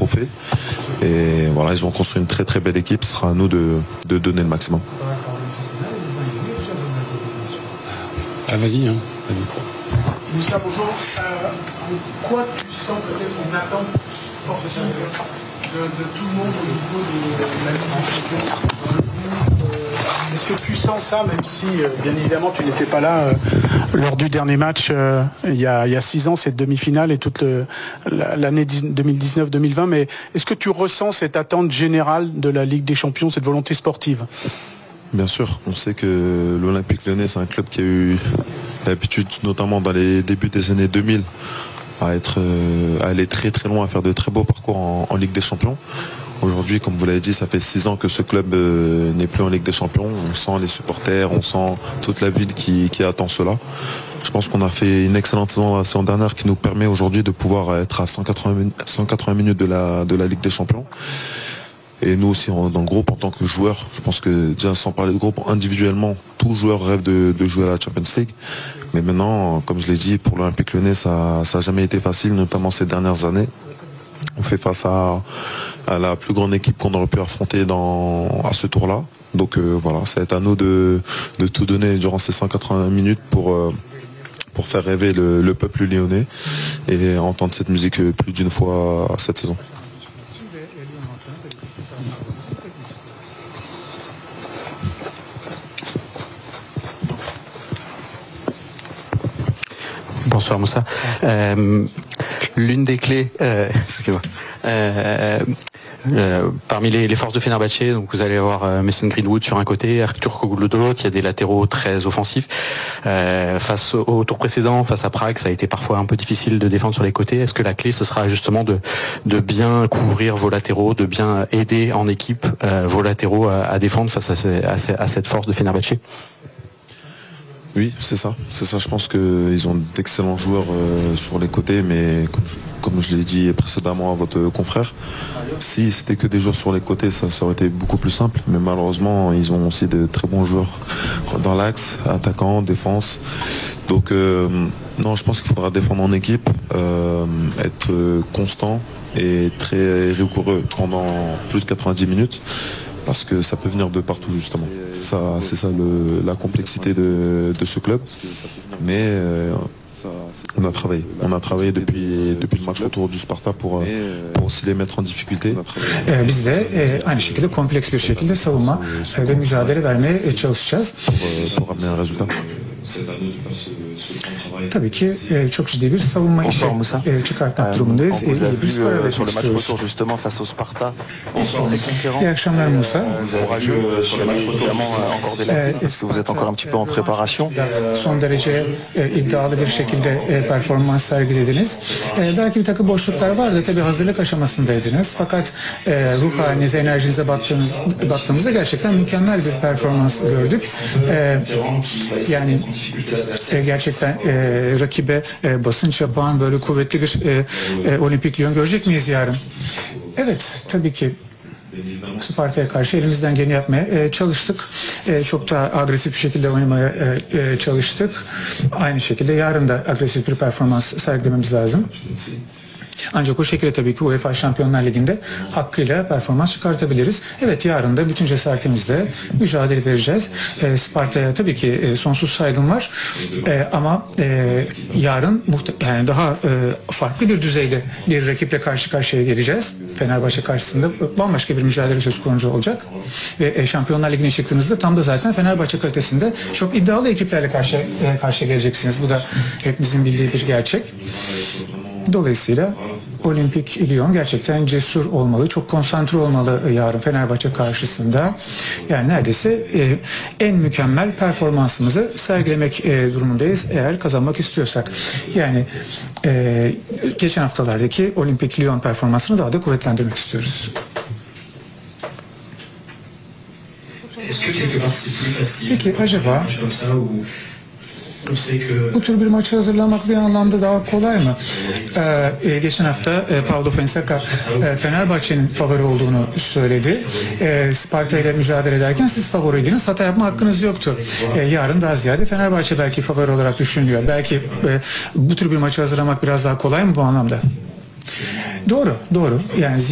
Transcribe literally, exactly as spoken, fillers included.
trophée. Et voilà, ils ont construit une très très belle équipe. Ce sera à nous de, de donner le maximum. Ah, vas-y, hein. Vas-y. Moussa, bonjour. Euh, quoi tu sens peut-être une attente sportive de, de tout le monde au niveau de la Ligue des Champions? Est-ce que tu sens ça, même si, euh, bien évidemment, tu n'étais pas là euh, lors du dernier match euh, il, y a, il y a six ans, cette demi-finale et toute le, la, l'année deux mille dix-neuf deux mille vingt, mais est-ce que tu ressens cette attente générale de la Ligue des Champions, cette volonté sportive? Bien sûr, on sait que l'Olympique Lyonnais, c'est un club qui a eu l'habitude, notamment dans les débuts des années deux mille, à, être, à aller très très loin, à faire de très beaux parcours en, en Ligue des Champions. Aujourd'hui, comme vous l'avez dit, ça fait six ans que ce club euh, n'est plus en Ligue des Champions. On sent les supporters, on sent toute la ville qui, qui attend cela. Je pense qu'on a fait une excellente saison la saison dernière qui nous permet aujourd'hui de pouvoir être à cent quatre-vingts minutes de la, de la Ligue des Champions. Et nous aussi, dans le groupe, en tant que joueurs, je pense que déjà sans parler de groupe, individuellement, tout joueur rêve de, de jouer à la Champions League. Mais maintenant, comme je l'ai dit, pour l'Olympique Lyonnais, ça n'a jamais été facile, notamment ces dernières années. On fait face à, à la plus grande équipe qu'on aurait pu affronter dans, à ce tour-là. Donc euh, voilà, ça va être à nous de, de tout donner durant ces cent quatre-vingts minutes pour, euh, pour faire rêver le, le peuple lyonnais et entendre cette musique plus d'une fois cette saison. Bonsoir Moussa. Euh, l'une des clés, euh, excusez-moi, euh, euh, parmi les, les forces de Fenerbahçe, donc vous allez avoir euh, Mason Greenwood sur un côté, Artur Koglu de l'autre, il y a des latéraux très offensifs. Euh, face au, au tour précédent, face à Prague, ça a été parfois un peu difficile de défendre sur les côtés. Est-ce que la clé, ce sera justement de, de bien couvrir vos latéraux, de bien aider en équipe euh, vos latéraux à, à défendre face à, ces, à, ces, à cette force de Fenerbahçe? Oui, c'est ça. C'est ça. Je pense qu'ils ont d'excellents joueurs euh, sur les côtés, mais comme je, comme je l'ai dit précédemment à votre confrère, si c'était que des joueurs sur les côtés, ça, ça aurait été beaucoup plus simple. Mais malheureusement, ils ont aussi de très bons joueurs dans l'axe, attaquant, défense. Donc, euh, non, je pense qu'il faudra défendre en équipe, euh, être constant et très rigoureux pendant plus de quatre-vingt-dix minutes. Parce que ça peut venir de partout justement. C'est ça, c'est ça le, la complexité de, de ce club. Mais euh, on a travaillé. On a travaillé depuis, depuis le match retour du Sparta pour, pour aussi les mettre en difficulté. Ee, biz de e, aynı şekilde kompleks bir şekilde savunma e, ve mücadele vermeye çalışacağız. Pour, pour amener un résultat. Tabii ki e, çok ciddi bir savunma işi e, çıkartmak durumundayız. E, iyi bir skor elde etmek istiyoruz. Justement face au Sparta. İyi akşamlar Musa. Est-ce que vous êtes encore un petit peu en préparation? Son derece e, iddialı bir şekilde e, performans sergilediniz. E, belki bir takım boşluklar vardı. Tabii hazırlık aşamasındaydınız. Fakat e, ruh halinize, enerjinize baktığınız, baktığımızda gerçekten mükemmel bir performans gördük. E, yani e, gerçekten e, rakibe e, basınç yapan böyle kuvvetli bir e, e, Olimpik Lyon görecek miyiz yarın? Evet, tabii ki. Sparta'ya karşı elimizden geleni yapmaya e, çalıştık. E, çok daha agresif bir şekilde oynamaya e, e, çalıştık. Aynı şekilde yarın da agresif bir performans sergilememiz lazım. Ancak o şekilde tabii ki UEFA Şampiyonlar Ligi'nde hakkıyla performans çıkartabiliriz. Evet, yarın da bütün cesaretimizle mücadele vereceğiz. E, Sparta'ya tabii ki e, sonsuz saygım var. E, ama e, yarın yani daha e, farklı bir düzeyde bir rakiple karşı karşıya geleceğiz. Fenerbahçe karşısında bambaşka bir mücadele söz konusu olacak. Ve e, Şampiyonlar Ligi'ne çıktığınızda tam da zaten Fenerbahçe kalitesinde çok iddialı ekiplerle karşı e, karşıya geleceksiniz. Bu da hepimizin bildiği bir gerçek. Dolayısıyla Olimpik Lyon gerçekten cesur olmalı, çok konsantre olmalı yarın Fenerbahçe karşısında. Yani neredeyse e, en mükemmel performansımızı sergilemek e, durumundayız eğer kazanmak istiyorsak. Yani e, geçen haftalardaki Olimpik Lyon performansını daha da kuvvetlendirmek istiyoruz. Peki acaba bu tür bir maçı hazırlamak bir anlamda daha kolay mı? Ee, geçen hafta e, Paulo Fonseca e, Fenerbahçe'nin favori olduğunu söyledi. E, Sparta ile mücadele ederken siz favoriydiniz. Hata yapma hakkınız yoktu. E, yarın daha ziyade Fenerbahçe belki favori olarak düşünülüyor. Belki e, bu tür bir maçı hazırlamak biraz daha kolay mı bu anlamda? Doğru, doğru. Yani